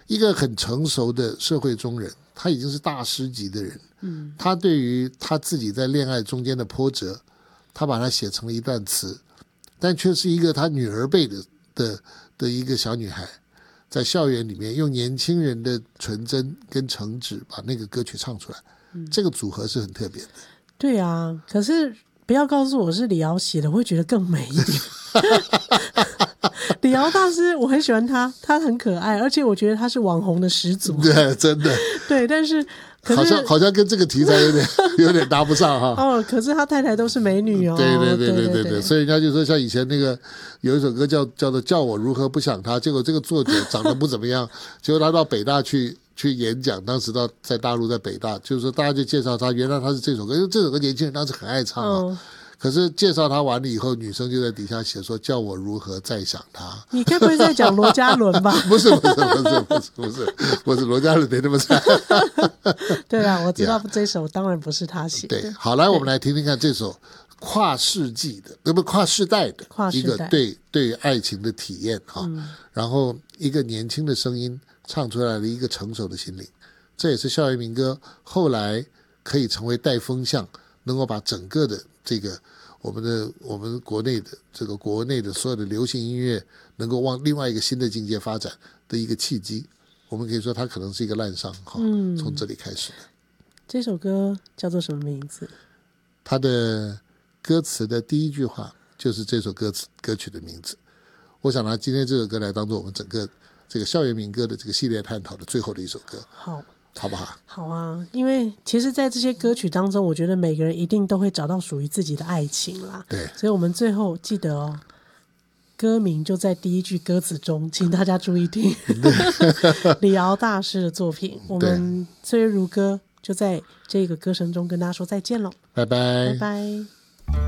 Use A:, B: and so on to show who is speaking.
A: 一个很成熟的社会中人，他已经是大师级的人，他对于他自己在恋爱中间的波折，他把它写成了一段词，但却是一个他女儿辈的一个小女孩，在校园里面用年轻人的纯真跟诚挚把那个歌曲唱出来，这个组合是很特别的。
B: 对啊，可是不要告诉我是李敖写的，我会觉得更美一点。李敖大师我很喜欢他，他很可爱，而且我觉得他是网红的始祖。
A: 对，真的。
B: 对，但是
A: 好像跟这个题材有点搭不上哈。
B: 哦，可是他太太都是美女哦。
A: 对，所以人家就说像以前那个有一首歌叫做叫我如何不想他，结果这个作者长得不怎么样，结果他到北大去演讲，当时在大陆在北大，就是说大家就介绍他，原来他是这首歌，因为这首歌年轻人当时很爱唱啊。可是介绍他完了以后，女生就在底下写说叫我如何再想他。
B: 你该不会在讲罗嘉伦吧？
A: 不是，罗嘉伦没那么惨。
B: 对啊，我知道这首当然不是他写的。
A: 对，好，来我们来听听看这首跨世纪的，跨世代的一个对爱情的体验哈。然后一个年轻的声音唱出来了一个成熟的心灵，这也是校园民歌后来可以成为带风向，能够把整个的这个我们国内的所有的流行音乐能够往另外一个新的境界发展的一个契机。我们可以说它可能是一个滥觞从这里开始的。
B: 这首歌叫做什么名字？
A: 它的歌词的第一句话就是这首歌曲的名字。我想拿今天这首歌来当做我们整个这个校园民歌的这个系列探讨的最后的一首歌。好不好？
B: 好啊，因为其实在这些歌曲当中，我觉得每个人一定都会找到属于自己的爱情啦。
A: 对，
B: 所以我们最后记得哦，歌名就在第一句歌词中，请大家注意听。李敖大师的作品，我们岁月如歌就在这个歌声中跟大家说再见喽，
A: 拜拜，
B: 拜拜。